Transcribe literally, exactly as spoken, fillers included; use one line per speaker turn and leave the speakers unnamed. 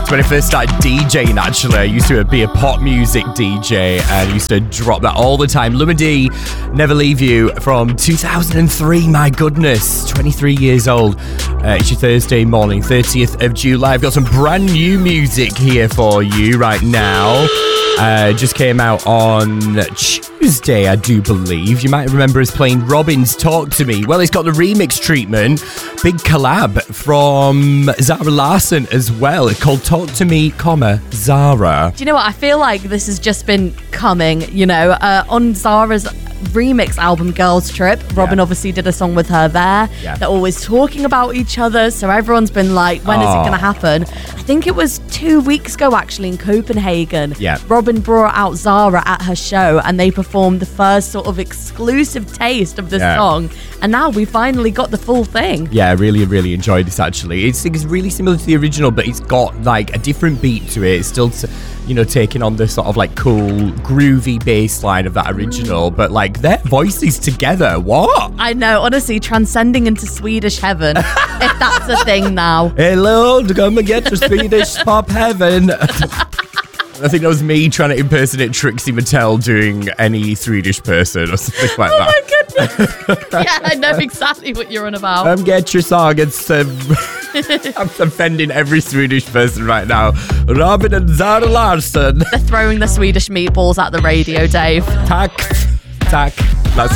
when I first started DJing, actually. I used to be a pop music D J and used to drop that all the time. Lumidee, Never Leave You from two thousand three, my goodness, twenty-three years old. Uh, it's your Thursday morning, thirtieth of July. I've got some brand new music here for you right now. Uh, just came out on Tuesday, I do believe. You might remember us playing Robin's Talk to Me. Well, it's got the remix treatment. Big collab from Zara Larsson as well. It's called Talk to Me, comma, Zara.
Do you know what? I feel like this has just been coming, you know, uh, on Zara's remix album Girls Trip. Robin
Yeah.
obviously did a song with her there.
Yeah.
They're always talking about each other, so everyone's been like, when is
Oh.
it going to happen? I think it was two weeks ago actually in Copenhagen.
Yeah.
Robin brought out Zara at her show and they performed the first sort of exclusive taste of the
Yeah.
song, and now we finally got the full thing.
Yeah, I really, really enjoyed this actually. It's, it's really similar to the original, but it's got like a different beat to it. It's still, t- you know, taking on the sort of like cool, groovy bass line of that original, but like their voices together, what?
I know, honestly, transcending into Swedish heaven, if that's a thing now.
Hello, come and get your Swedish pop heaven. I think that was me trying to impersonate Trixie Mattel doing any Swedish person or something like
Oh
that.
my goodness. Yeah, I know exactly what you're on about.
Come get your song. It's, um, I'm offending every Swedish person right now. Robin and Zara Larsson.
They're throwing the Swedish meatballs at the radio, Dave.
Tack, tack. That's